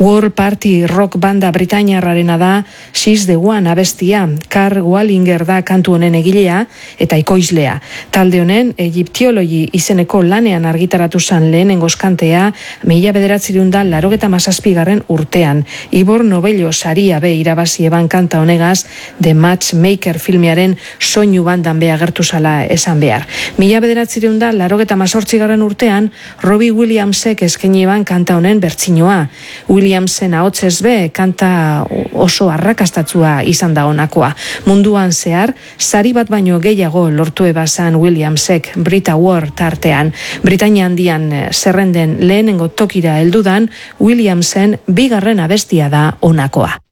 World Party rock banda britainiarrarena da She's the One abestia. Carl Wallinger da kantu honen egilea eta ekoizlea. Talde honen Egyptiology izeneko lanean argitaratu zen lehenengo kantea 1987 urtean. Ivor Novello saria be irabazi eban kanta honegaz The Matchmaker filmearen soinu bandan be agertu zala esan behar. 1988 urtean Robbie Williamsek eskaini eban kanta honen bertsinoa. Williamsen ahotsez be kanta oso arrakastatsua izan da honakoa. Munduan zehar sari bat baino gehiago lortu ebazan Williamsek Brit Award tartean. Britainia handian zerrenden lehenengo tokira heldudan Williamsen bigarren abestia da honakoa.